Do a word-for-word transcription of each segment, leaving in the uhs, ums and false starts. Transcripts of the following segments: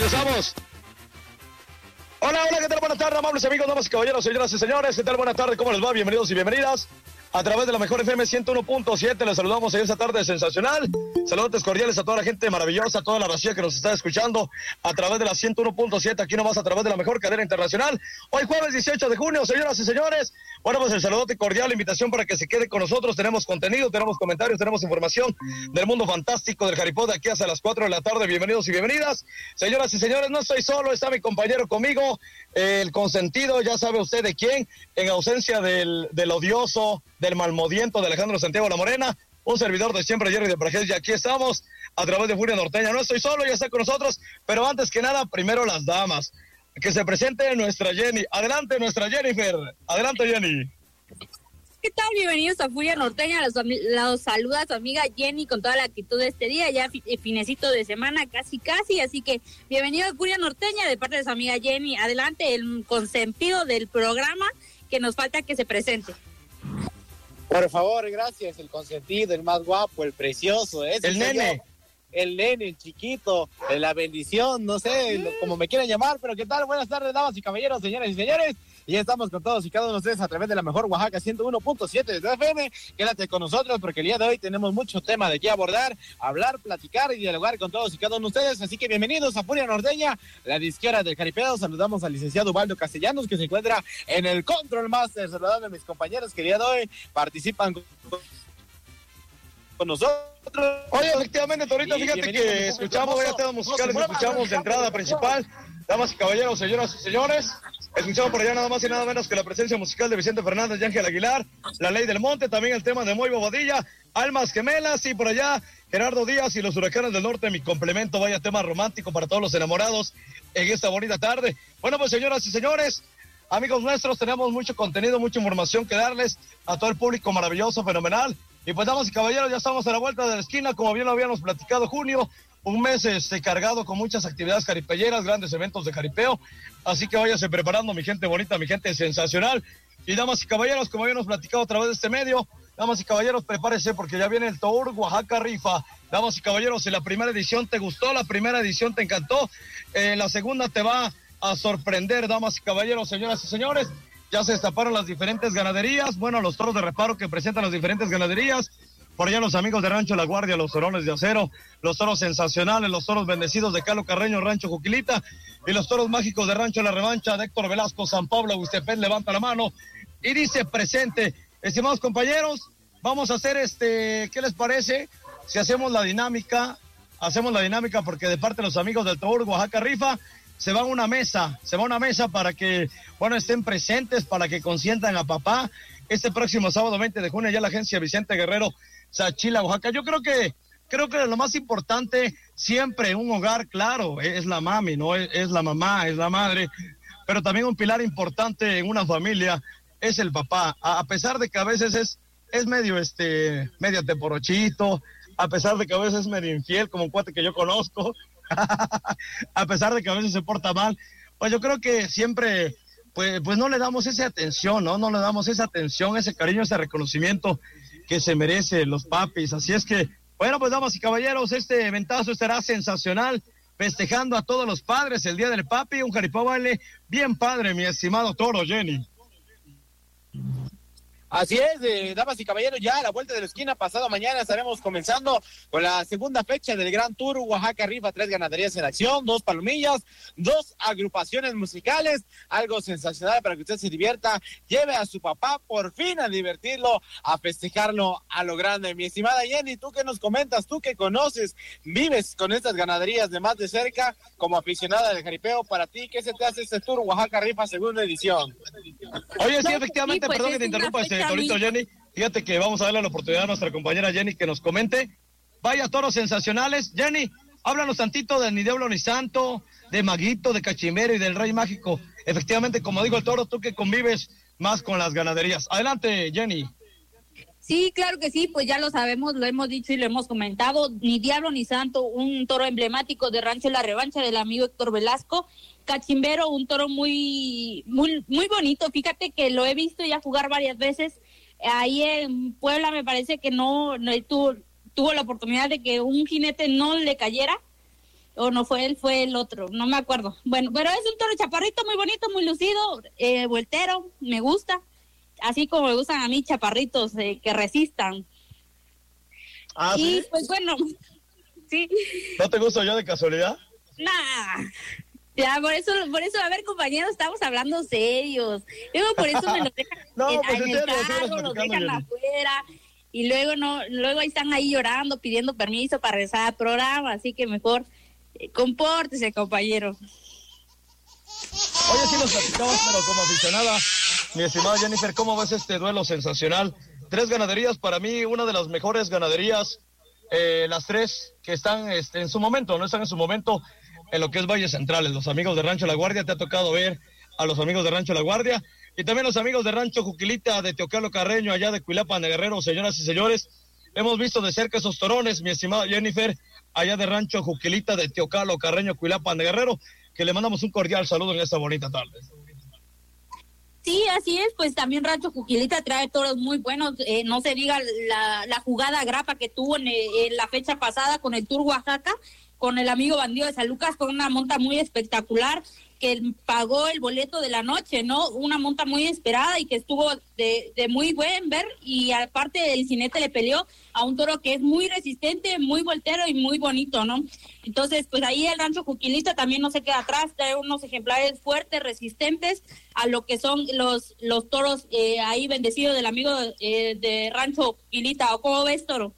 Regresamos. Hola, hola, ¿qué tal? Buenas tardes, amables amigos, damas y caballeros, señoras y señores. ¿Qué tal? Buenas tardes, ¿cómo les va? Bienvenidos y bienvenidas. A través de la mejor F M ciento uno punto siete les saludamos en esta tarde sensacional. Saludos cordiales a toda la gente maravillosa, a toda la raza que nos está escuchando a través de la ciento uno punto siete, aquí nomás a través de la mejor cadena internacional. Hoy jueves dieciocho de junio, señoras y señores. Bueno, pues el saludote cordial, la invitación para que se quede con nosotros. Tenemos contenido, tenemos comentarios, tenemos información del mundo fantástico del Jaripó de aquí hasta las cuatro de la tarde. Bienvenidos y bienvenidas. Señoras y señores, no estoy solo, está mi compañero conmigo, el consentido, ya sabe usted de quién, en ausencia del, del odioso, del malmodiento de Alejandro Santiago La Morena, un servidor de siempre, Jerry de Prajes, y aquí estamos a través de Furia Norteña. No estoy solo, ya está con nosotros, pero antes que nada, primero las damas. Que se presente nuestra Jenny. Adelante, nuestra Jennifer. Adelante, Jenny. ¿Qué tal? Bienvenidos a Furia Norteña. Los, los saluda su amiga Jenny con toda la actitud de este día, ya finecito de semana, casi casi, así que bienvenido a Furia Norteña de parte de su amiga Jenny. Adelante, el consentido del programa que nos falta que se presente. Por favor, gracias, el consentido, el más guapo, el precioso, ese el nene. Yo. El nene, el chiquito, la bendición, no sé, lo, como me quieran llamar, pero ¿qué tal? Buenas tardes, damas y caballeros, señoras y señores. Y ya estamos con todos y cada uno de ustedes a través de la mejor Oaxaca ciento uno punto siete de F M. Quédate con nosotros porque el día de hoy tenemos mucho tema de qué abordar, hablar, platicar y dialogar con todos y cada uno de ustedes. Así que bienvenidos a Furia Norteña, la disquera del Jaripeo. Saludamos al licenciado Ubaldo Castellanos, que se encuentra en el Control Master. Saludando a mis compañeros que el día de hoy participan con con nosotros. Oye, efectivamente, Torito, fíjate que escuchamos varios temas musicales, escuchamos de entrada principal, damas y caballeros, señoras y señores, escuchamos por allá nada más y nada menos que la presencia musical de Vicente Fernández y Ángel Aguilar, La Ley del Monte, también el tema de Moy Bobadilla, Almas Gemelas, y por allá Gerardo Díaz y los Huracanes del Norte, mi complemento, vaya tema romántico para todos los enamorados en esta bonita tarde. Bueno, pues señoras y señores, amigos nuestros, tenemos mucho contenido, mucha información que darles a todo el público maravilloso, fenomenal. Y pues, damas y caballeros, ya estamos a la vuelta de la esquina, como bien lo habíamos platicado, junio, un mes este, cargado con muchas actividades jaripelleras, grandes eventos de jaripeo, así que váyase preparando, mi gente bonita, mi gente sensacional. Y damas y caballeros, como habíamos platicado a través de este medio, damas y caballeros, prepárese porque ya viene el Tour Oaxaca Rifa. Damas y caballeros, si la primera edición te gustó, la primera edición te encantó, eh, la segunda te va a sorprender, damas y caballeros, señoras y señores. Ya se destaparon las diferentes ganaderías, bueno, los toros de reparo que presentan las diferentes ganaderías, por allá los amigos de Rancho La Guardia, los torones de acero, los toros sensacionales, los toros bendecidos de Calo Carreño, Rancho Juquilita, y los toros mágicos de Rancho La Revancha, de Héctor Velasco, San Pablo, Huistepén, levanta la mano y dice presente. Estimados compañeros, vamos a hacer este, ¿qué les parece? Si hacemos la dinámica, hacemos la dinámica porque de parte de los amigos del Tour Oaxaca Rifa, se va a una mesa, se va a una mesa para que, bueno, estén presentes, para que consientan a papá. Este próximo sábado veinte de junio ya la agencia Vicente Guerrero, Sachila, Oaxaca. Yo creo que, creo que lo más importante siempre en un hogar, claro, es la mami, ¿no? Es, es la mamá, es la madre, pero también un pilar importante en una familia es el papá. A, a pesar de que a veces es, es medio, este, medio teporochito, a pesar de que a veces es medio infiel, como un cuate que yo conozco, a pesar de que a veces se porta mal, pues yo creo que siempre, pues, pues no le damos esa atención, ¿no? No le damos esa atención, ese cariño, ese reconocimiento que se merece los papis. Así es que, bueno, pues damas y caballeros, este eventazo estará sensacional, festejando a todos los padres el Día del Papi, un jaripeo baile bien padre, mi estimado toro, Jenny. Así es, eh, damas y caballeros, ya a la vuelta de la esquina, pasado mañana estaremos comenzando con la segunda fecha del Gran Tour Oaxaca Rifa, tres ganaderías en acción, dos palomillas, dos agrupaciones musicales, algo sensacional para que usted se divierta, lleve a su papá por fin a divertirlo, a festejarlo a lo grande. Mi estimada Jenny, ¿tú qué nos comentas? Tú que conoces, vives con estas ganaderías de más de cerca, como aficionada del jaripeo, para ti, ¿qué se te hace este Tour Oaxaca Rifa segunda edición? Oye, sí, efectivamente, sí, pues perdón que te interrumpa, este, Torito, Jenny, fíjate que vamos a darle la oportunidad a nuestra compañera Jenny que nos comente. Vaya toros sensacionales. Jenny, háblanos tantito de Ni Diablo ni Santo, de Maguito, de Cachimero y del Rey Mágico. Efectivamente, como digo el toro, tú que convives más con las ganaderías. Adelante, Jenny. Sí, claro que sí, pues ya lo sabemos, lo hemos dicho y lo hemos comentado. Ni Diablo ni Santo, un toro emblemático de Rancho La Revancha del amigo Héctor Velasco. Cachimbero, un toro muy, muy, muy bonito. Fíjate que lo he visto ya jugar varias veces. Ahí en Puebla me parece que no, no tuvo, tuvo la oportunidad de que un jinete no le cayera. o no fue él, fue el otro, no me acuerdo. Bueno, pero es un toro chaparrito muy bonito, muy lucido, eh, vueltero, me gusta, así como me gustan a mí chaparritos eh, que resistan. Ah, y ¿sí? Pues bueno, sí. ¿No te gusta yo de casualidad? Nah. Ya, por eso, por eso, a ver, compañeros, estamos hablando serios. Luego por eso me los dejan no, en, pues en en el serio, carro, los dejan Jenny. afuera, y luego no, luego están ahí llorando, pidiendo permiso para regresar al programa, así que mejor eh, compórtese, compañero. Oye, sí nos platicamos, pero como aficionada, mi estimada Jennifer, ¿cómo ves este duelo sensacional? Tres ganaderías, para mí, una de las mejores ganaderías, eh, las tres que están este, en su momento, no están en su momento, en lo que es Valles Centrales. Los amigos de Rancho La Guardia, te ha tocado ver a los amigos de Rancho La Guardia, y también los amigos de Rancho Juquilita, de Teocalo Carreño, allá de Cuilapan de Guerrero. Señoras y señores, hemos visto de cerca esos torones, mi estimada Jennifer, allá de Rancho Juquilita, de Teocalo Carreño, Cuilapan de Guerrero, que le mandamos un cordial saludo en esta bonita tarde. Sí, así es, pues también Rancho Juquilita trae toros muy buenos, eh, no se diga la, la jugada grapa que tuvo en, en la fecha pasada con el Tour Oaxaca, con el amigo bandido de San Lucas, con una monta muy espectacular, que pagó el boleto de la noche, ¿no? Una monta muy esperada y que estuvo de, de muy buen ver, y aparte el jinete le peleó a un toro que es muy resistente, muy voltero y muy bonito, ¿no? Entonces, pues ahí el Rancho Juquilita también no se queda atrás, trae unos ejemplares fuertes, resistentes a lo que son los los toros eh, ahí bendecidos del amigo eh, de Rancho Juquilita. ¿O cómo ves, toro?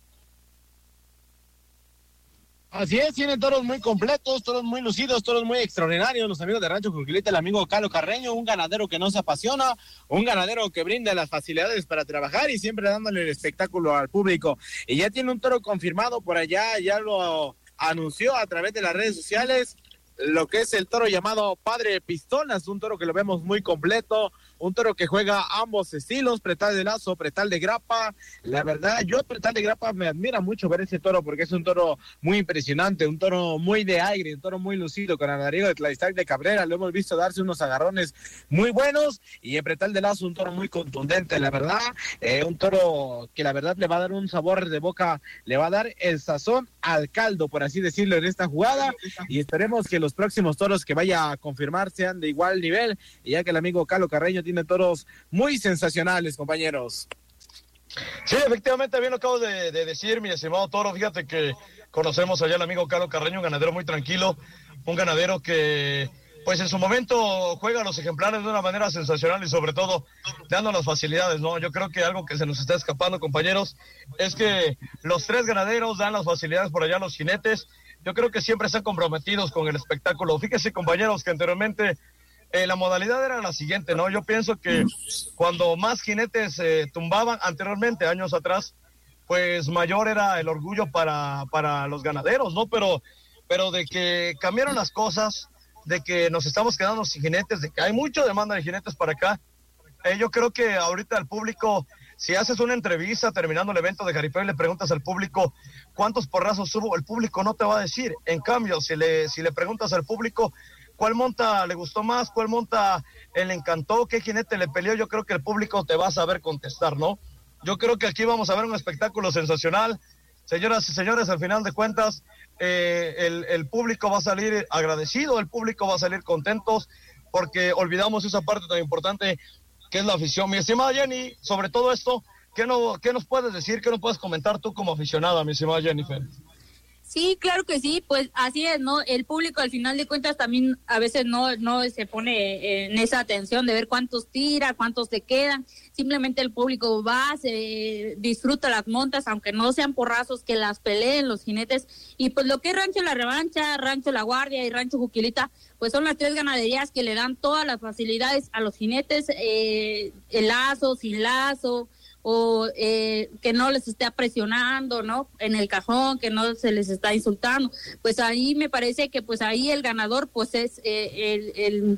Así es, tienen toros muy completos, toros muy lucidos, toros muy extraordinarios. Los amigos de Rancho Juquilita, el amigo Calo Carreño, un ganadero que no se apasiona, un ganadero que brinda las facilidades para trabajar y siempre dándole el espectáculo al público. Y ya tiene un toro confirmado por allá, ya lo anunció a través de las redes sociales, lo que es el toro llamado Padre Pistolas, un toro que lo vemos muy completo, un toro que juega ambos estilos, pretal de lazo, pretal de grapa. La verdad, yo pretal de grapa me admira mucho ver ese toro porque es un toro muy impresionante, un toro muy de aire, un toro muy lucido con Anarigo de Tlaixtac de Cabrera. Lo hemos visto darse unos agarrones muy buenos, y en pretal de lazo un toro muy contundente, la verdad, eh, un toro que la verdad le va a dar un sabor de boca, le va a dar el sazón al caldo, por así decirlo, en esta jugada, y esperemos que los próximos toros que vaya a confirmar sean de igual nivel, y ya que el amigo Calo Carreño tiene toros muy sensacionales, compañeros. Sí, efectivamente, bien lo acabo de, de decir, mi estimado Toro. Fíjate que conocemos allá al amigo Calo Carreño, un ganadero muy tranquilo, un ganadero que pues en su momento juega los ejemplares de una manera sensacional y sobre todo dando las facilidades, ¿no? Yo creo que algo que se nos está escapando, compañeros, es que los tres ganaderos dan las facilidades por allá a los jinetes. Yo creo que siempre están comprometidos con el espectáculo. Fíjense, compañeros, que anteriormente Eh, la modalidad era la siguiente, ¿no? Yo pienso que cuando más jinetes eh, tumbaban anteriormente, años atrás, pues mayor era el orgullo para, para los ganaderos, ¿no? Pero, pero de que cambiaron las cosas, de que nos estamos quedando sin jinetes, de que hay mucha demanda de jinetes para acá, eh, yo creo que ahorita el público, si haces una entrevista terminando el evento de Jaripeo y le preguntas al público cuántos porrazos hubo, el público no te va a decir. En cambio, si le, si le preguntas al público ¿cuál monta le gustó más? ¿Cuál monta le encantó? ¿Qué jinete le peleó? Yo creo que el público te va a saber contestar, ¿no? Yo creo que aquí vamos a ver un espectáculo sensacional. Señoras y señores, al final de cuentas, eh, el, el público va a salir agradecido, el público va a salir contentos, porque olvidamos esa parte tan importante que es la afición. Mi estimada Jenny, sobre todo esto, ¿qué, no, qué nos puedes decir? ¿Qué nos puedes comentar tú como aficionada, mi estimada Jennifer? Sí, claro que sí, pues así es, ¿no? El público al final de cuentas también a veces no no se pone en esa atención de ver cuántos tira, cuántos se quedan. Simplemente el público va, se disfruta las montas, aunque no sean porrazos, que las peleen los jinetes. Y pues lo que es Rancho La Revancha, Rancho La Guardia y Rancho Juquilita, pues son las tres ganaderías que le dan todas las facilidades a los jinetes, eh, el lazo, sin lazo, o eh, que no les esté presionando, ¿no? En el cajón, que no se les está insultando. Pues ahí me parece que pues ahí el ganador pues es eh, el, el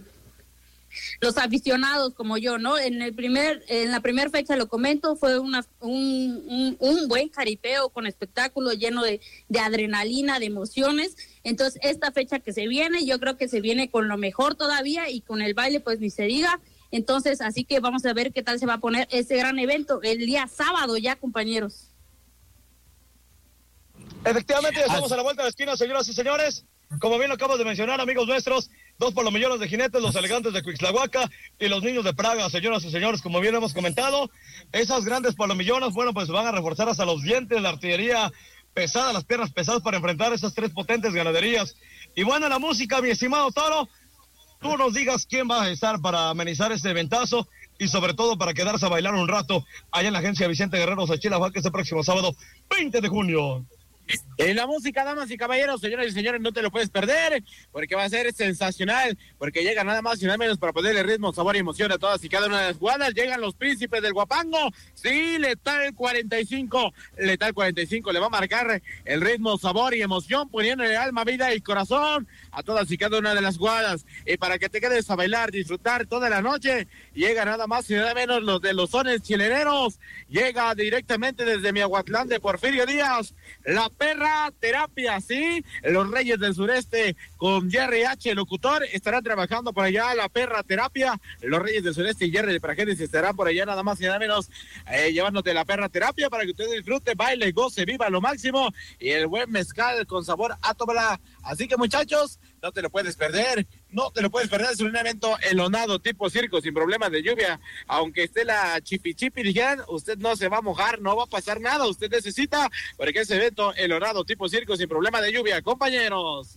los aficionados como yo, ¿no? En el primer en la primera fecha, lo comento, fue una un, un, un buen jaripeo con espectáculo lleno de, de adrenalina, de emociones. Entonces esta fecha que se viene, yo creo que se viene con lo mejor todavía, y con el baile pues ni se diga. Entonces, así que vamos a ver qué tal se va a poner ese gran evento el día sábado ya, compañeros. Efectivamente, ya estamos a la vuelta de la esquina, señoras y señores. como bien lo acabas de mencionar, amigos nuestros, dos palomillones de jinetes, los elegantes de Cuixtlahuaca y los niños de Praga, señoras y señores, como bien hemos comentado, esas grandes palomillonas, bueno, pues van a reforzar hasta los dientes, la artillería pesada, las piernas pesadas para enfrentar esas tres potentes ganaderías. Y bueno, la música, mi estimado Toro, tú nos digas quién va a estar para amenizar este eventazo y sobre todo para quedarse a bailar un rato allá en la agencia Vicente Guerrero Xochilahuaca este próximo sábado veinte de junio. En la música, damas y caballeros, señoras y señores, no te lo puedes perder, porque va a ser sensacional, porque llega nada más y nada menos para ponerle ritmo, sabor y emoción a todas y cada una de las jugadas. Llegan los príncipes del Guapango, sí, Letal cuarenta y cinco, Letal cuarenta y cinco le va a marcar el ritmo, sabor y emoción, poniéndole alma, vida y corazón a todas y cada una de las jugadas. Y para que te quedes a bailar, disfrutar toda la noche, llega nada más y nada menos los de los sones chileneros, llega directamente desde Miahuatlán de Porfirio Díaz, la Perra Terapia, sí, los Reyes del Sureste con Jerry H, locutor, estarán trabajando por allá la Perra Terapia, los Reyes del Sureste y Jerry de Pragénis estarán por allá nada más y nada menos eh, llevándote la Perra Terapia para que usted disfrute, baile, goce, viva lo máximo y el buen mezcal con sabor a tómala. Así que muchachos, no te lo puedes perder, no te lo puedes perder, es un evento elonado tipo circo sin problemas de lluvia, aunque esté la chipi chipi, dijeran, usted no se va a mojar, no va a pasar nada, usted necesita, porque ese evento elonado tipo circo sin problema de lluvia, compañeros.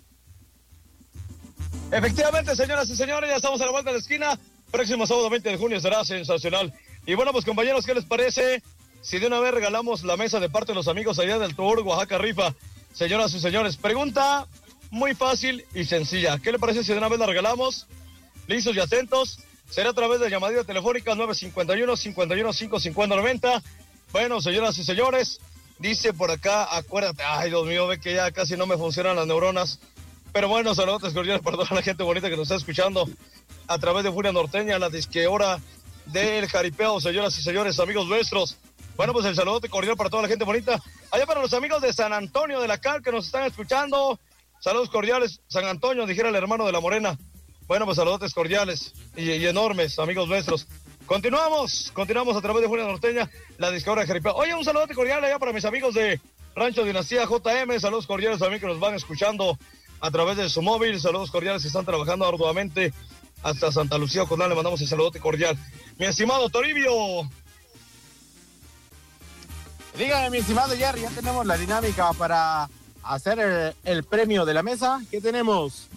Efectivamente, señoras y señores, ya estamos a la vuelta de la esquina, próximo sábado veinte de junio será sensacional. Y bueno, pues compañeros, ¿qué les parece si de una vez regalamos la mesa de parte de los amigos allá del Tour Oaxaca Rifa? Señoras y señores, pregunta muy fácil y sencilla. ¿Qué le parece si de una vez la regalamos? Listos y atentos. Será a través de llamadita telefónica nueve cinco uno, cinco uno cinco, cinco cero nueve cero. Bueno, señoras y señores, dice por acá, acuérdate, ay Dios mío, ve que ya casi no me funcionan las neuronas. Pero bueno, saludos cordiales para toda la gente bonita que nos está escuchando a través de Furia Norteña, la disque hora del jaripeo, señoras y señores, amigos nuestros. Bueno, pues el saludote cordial para toda la gente bonita. Allá para los amigos de San Antonio de la Cal que nos están escuchando. Saludos cordiales, San Antonio, dijera el hermano de la Morena. Bueno, pues saludotes cordiales y, y enormes, amigos nuestros. Continuamos, continuamos a través de Furia Norteña, la discadora de Jaripeo. Oye, un saludote cordial allá para mis amigos de Rancho Dinastía J M. Saludos cordiales también que nos van escuchando a través de su móvil. Saludos cordiales que están trabajando arduamente hasta Santa Lucía Ocotlán. Le mandamos el saludote cordial. Mi estimado Toribio. Dígame, mi estimado Jerry, ya tenemos la dinámica para hacer el, el premio de la mesa. ¿Qué tenemos?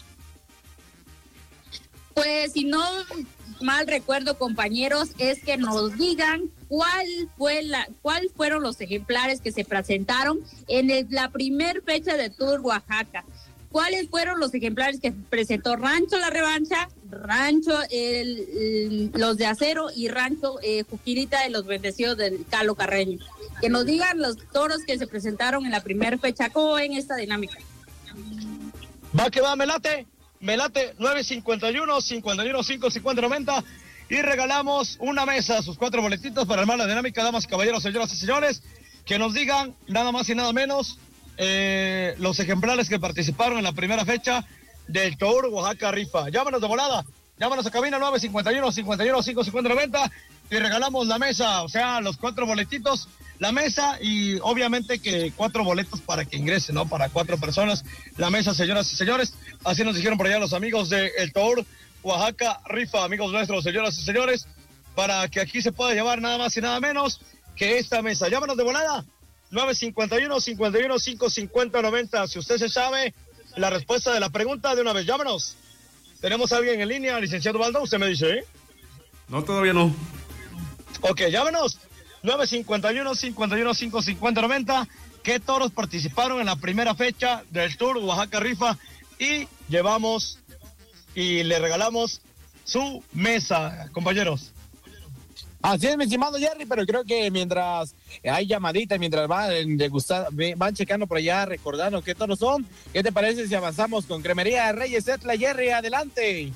Pues si no mal recuerdo, compañeros, es que nos digan cuál fue la, cuál fueron los ejemplares que se presentaron en el, la primer fecha de Tour Oaxaca. ¿Cuáles fueron los ejemplares que presentó Rancho La Revancha, Rancho el, el, los de Acero y Rancho eh, Juquirita de los Bendecidos del Calo Carreño? Que nos digan los toros que se presentaron en la primera fecha, ¿cómo en esta dinámica? Va que va, me late, me late, nueve cinco uno, cinco uno cinco, cinco cero nueve cero y regalamos una mesa, sus cuatro boletitos para armar la dinámica, damas y caballeros, señoras y señores, que nos digan nada más y nada menos eh, los ejemplares que participaron en la primera fecha del Tour Oaxaca Rifa. Llámanos de volada, llámanos a cabina nueve cinco uno, cinco uno cinco, cinco cero nueve cero y regalamos la mesa, o sea, los cuatro boletitos, la mesa y obviamente que cuatro boletos para que ingresen, ¿no? Para cuatro personas, la mesa, señoras y señores. Así nos dijeron por allá los amigos de El Tour Oaxaca Rifa, amigos nuestros, señoras y señores, para que aquí se pueda llevar nada más y nada menos que esta mesa. Llámanos de volada, nueve cinco uno, cinco uno cinco, cinco cero nueve cero. Si usted se sabe la respuesta de la pregunta, de una vez, llámanos. Tenemos a alguien en línea, licenciado Baldo, usted me dice, ¿eh? No, todavía no. Ok, llámenos, nueve cinco uno, cinco uno cinco, cinco cero nueve cero. ¿Qué toros participaron en la primera fecha del Tour Oaxaca Rifa? Y llevamos y le regalamos su mesa, compañeros. Así es, mi estimado Jerry, pero creo que mientras hay llamadita, mientras van, degustar, van checando por allá, recordando qué toros son, ¿qué te parece si avanzamos con Cremería Reyes Etla? Jerry, adelante.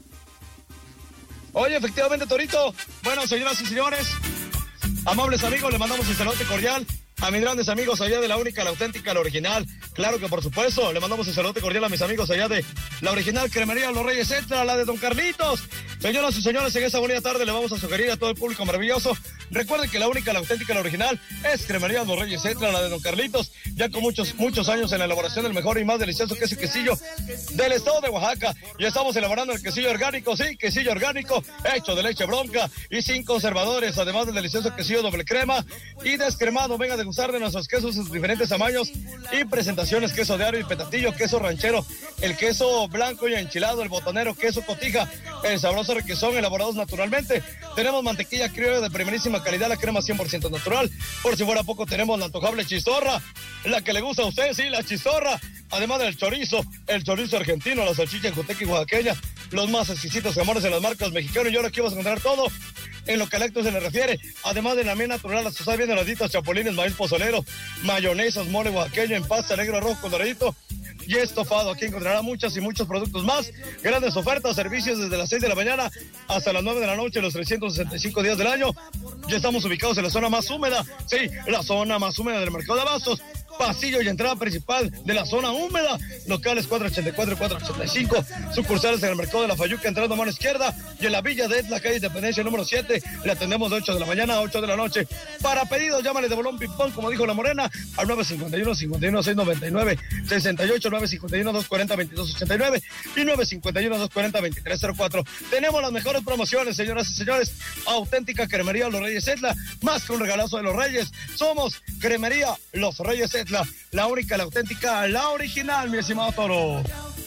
Oye, efectivamente, Torito. Bueno, señoras y señores, amables amigos, le mandamos un saludo cordial a mis grandes amigos allá de la única, la auténtica, la original. Claro que por supuesto, le mandamos un saludo cordial a mis amigos allá de la original Cremería Los Reyes Etla, la de Don Carlitos, Señoras y señores, en esta bonita tarde le vamos a sugerir a todo el público maravilloso. Recuerden que la única, la auténtica, la original es Cremería Los Reyes Etla, la de Don Carlitos, ya con muchos, muchos años en la elaboración del mejor y más delicioso queso y quesillo del estado de Oaxaca. Y estamos elaborando el quesillo orgánico, sí, quesillo orgánico, hecho de leche bronca y sin conservadores, además del delicioso quesillo doble crema y descremado. Venga a degustar de nuestros quesos en sus diferentes tamaños y presentaciones: queso de árabe y petatillo, queso ranchero, el queso blanco y enchilado, el botanero, queso cotija, el sabroso requesón, elaborados naturalmente. Tenemos mantequilla criolla de primerísima calidad, la crema cien por ciento natural. Por si fuera poco, tenemos la antojable chistorra, la que le gusta a usted, sí, la chistorra. Además del chorizo, el chorizo argentino, la salchicha joteca y oaxaqueña, los más exquisitos jamones en las marcas mexicanas. Y ahora aquí vas a encontrar todo en lo que a lácteos se le refiere. Además de la miel natural, las tostadas bien doraditas, chapulines, maíz pozolero, mayonesas, mole oaxaqueño en pasta, negro, arroz con doradito y estofado. Aquí encontrará muchas y muchos productos más, grandes ofertas, servicios desde las seis de la mañana hasta las nueve de la noche, los trescientos sesenta y cinco días del año. Ya estamos ubicados en la zona más húmeda, sí, la zona más húmeda del mercado de abastos, pasillo y entrada principal de la zona húmeda, locales cuatro ochenta y cuatro y cuatro ochenta y cinco, sucursales en el mercado de la Fayuca, entrando a mano izquierda, y en la Villa de Etla, calle Independencia número siete, le atendemos de ocho de la mañana a ocho de la noche. Para pedidos, llámale de bolón ping-pong, como dijo la Morena, al nueve cincuenta y uno, cincuenta y uno, seiscientos noventa y nueve, sesenta y ocho, nueve cincuenta y uno, doscientos cuarenta, veintidós ochenta y nueve y nueve cincuenta y uno, doscientos cuarenta, veintitrés cero cuatro. Tenemos las mejores promociones, señoras y señores. Auténtica Cremería Los Reyes Etla, más que un regalazo de los Reyes. Somos Cremería Los Reyes Etla, la única, la auténtica, la original, mi estimado Toro.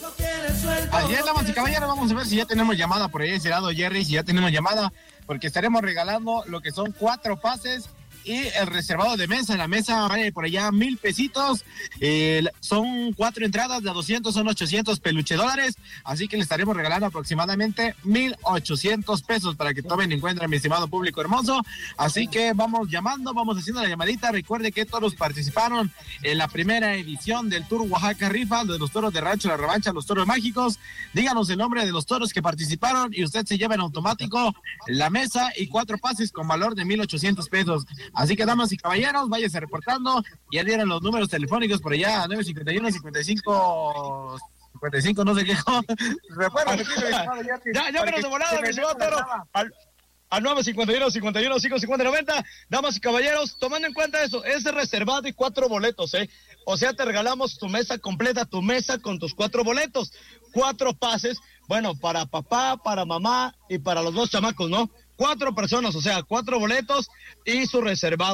Así es, damas y caballeros, vamos a ver si ya tenemos llamada por ahí ese lado, Jerry, si ya tenemos llamada, porque estaremos regalando lo que son cuatro pases y el reservado de mesa. En la mesa vale por allá mil pesitos, eh, son cuatro entradas de doscientos, son ochocientos peluche dólares, así que le estaremos regalando aproximadamente mil ochocientos pesos para que tomen en cuenta, mi estimado público hermoso. Así que vamos llamando, vamos haciendo la llamadita. Recuerde que todos participaron en la primera edición del Tour Oaxaca Rifa, de los toros de rancho, la revancha, los toros mágicos. Díganos el nombre de los toros que participaron y usted se lleva en automático la mesa y cuatro pases con valor de mil ochocientos pesos. Así que, damas y caballeros, váyase reportando. Ya dieron los números telefónicos por allá, nueve cincuenta y uno, cincuenta y cinco, cincuenta y cinco, no sé qué. Ya, ya menos de volada, mi señor Toro. Al, al nueve cincuenta y uno, cincuenta y uno, cinco cincuenta, noventa. Damas y caballeros, tomando en cuenta eso, es reservado y cuatro boletos, ¿eh? O sea, te regalamos tu mesa completa, tu mesa con tus cuatro boletos. Cuatro pases, bueno, para papá, para mamá y para los dos chamacos, ¿no? Cuatro personas, o sea, cuatro boletos y su reservado.